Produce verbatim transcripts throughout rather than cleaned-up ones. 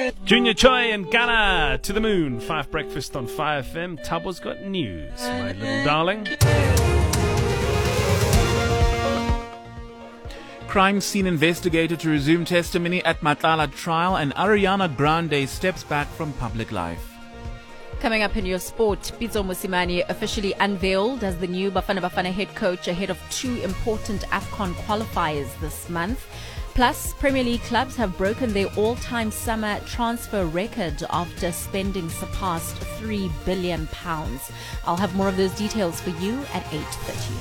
Junior Choi and Ghana to the moon. Five breakfast on five F M. Tabo's got news, my little darling. Crime scene investigator to resume testimony at Matlala trial, and Ariana Grande steps back from public life. Coming up in your sport, Pitso Mosimane officially unveiled as the new Bafana Bafana head coach ahead of two important AFCON qualifiers this month. Plus, Premier League clubs have broken their all-time summer transfer record after spending surpassed three billion pounds. I'll have more of those details for you at eight thirty.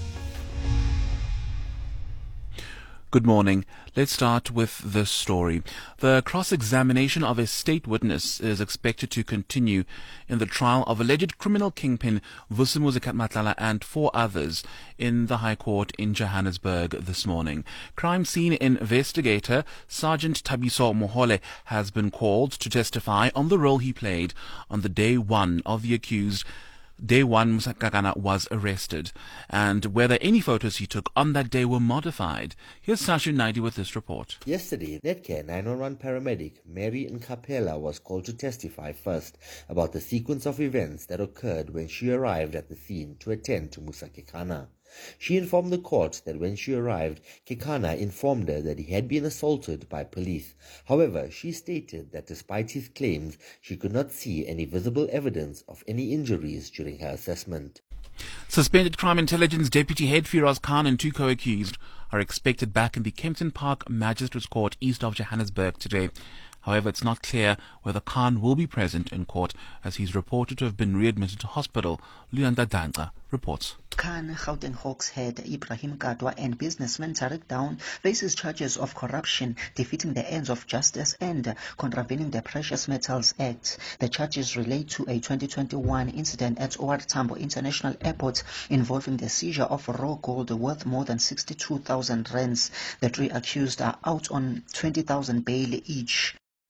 Good morning. Let's start with this story. The cross-examination of a state witness is expected to continue in the trial of alleged criminal kingpin Vusumuzi Matlala and four others in the High Court in Johannesburg this morning. Crime scene investigator Sergeant Tabiso Mohole has been called to testify on the role he played on the day one of the accused Day one, Musakagana was arrested, and whether any photos he took on that day were modified. Here's Sashu Naidu with this report. Yesterday, Netcare nine one one paramedic Mary Nkapela was called to testify first about the sequence of events that occurred when she arrived at the scene to attend to Musa Kekana. She informed the court that when she arrived, Kekana informed her that he had been assaulted by police. However, she stated that despite his claims, she could not see any visible evidence of any injuries during her assessment. Suspended Crime Intelligence Deputy Head Firoz Khan and two co-accused are expected back in the Kempton Park Magistrates Court east of Johannesburg today. However, it's not clear whether Khan will be present in court, as he's reported to have been readmitted to hospital. Luyanda Danka reports. Khan, Gauteng Hawks head Ibrahim Kadwa and businessman Tariq Down faces charges of corruption, defeating the ends of justice and contravening the Precious Metals Act. The charges relate to a twenty twenty-one incident at O R Tambo International Airport involving the seizure of raw gold worth more than sixty-two thousand rands. The three accused are out on twenty thousand bail each.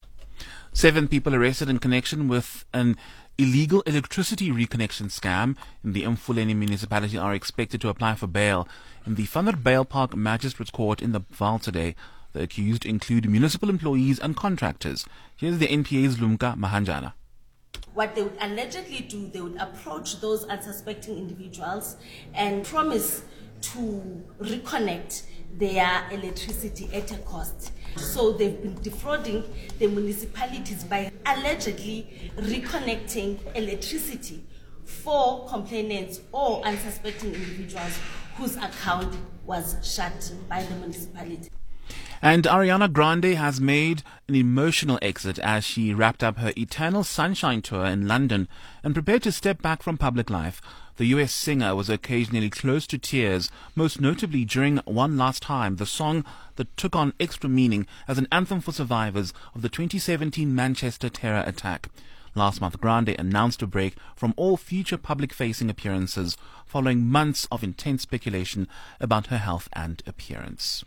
Seven people arrested in connection with an illegal electricity reconnection scam in the Mfuleni municipality are expected to apply for bail in the Vanderbijl Park Magistrates Court in the Vaal today. The accused include municipal employees and contractors. Here's the N P A's Lumka Mahanjana. What they would allegedly do, they would approach those unsuspecting individuals and promise to reconnect their electricity at a cost. So they've been defrauding the municipalities by allegedly reconnecting electricity for complainants or unsuspecting individuals whose account was shut by the municipality. And Ariana Grande has made an emotional exit as she wrapped up her Eternal Sunshine tour in London and prepared to step back from public life. The U S singer was occasionally close to tears, most notably during One Last Time, the song that took on extra meaning as an anthem for survivors of the twenty seventeen Manchester terror attack. Last month, Grande announced a break from all future public-facing appearances following months of intense speculation about her health and appearance.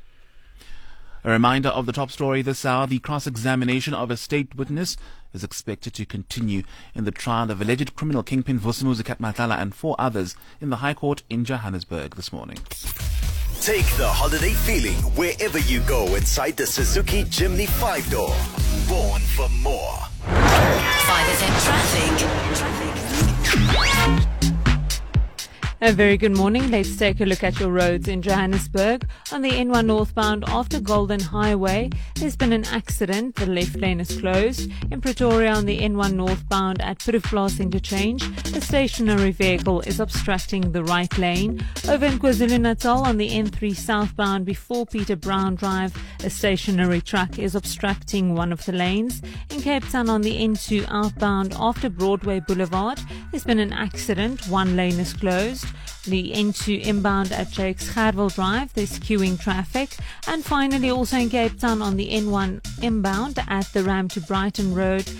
A reminder of the top story this hour: the cross-examination of a state witness is expected to continue in the trial of alleged criminal kingpin Vusumuzi Matlala and four others in the High Court in Johannesburg this morning. Take the holiday feeling wherever you go inside the Suzuki Jimny five-door. Born for more. five F M traffic. A very good morning. Let's take a look at your roads in Johannesburg. On the N one northbound after Golden Highway, there's been an accident. The left lane is closed. In Pretoria on the N one northbound at Putterplaas Interchange, a stationary vehicle is obstructing the right lane. Over in KwaZulu-Natal on the N three southbound before Peter Brown Drive, a stationary truck is obstructing one of the lanes. In Cape Town on the N two outbound after Broadway Boulevard, there's been an accident. One lane is closed. The N two inbound at Jakes Gerwel Drive, there's queuing traffic. And finally, also in Cape Town on the N one inbound at the Ram to Brighton Road,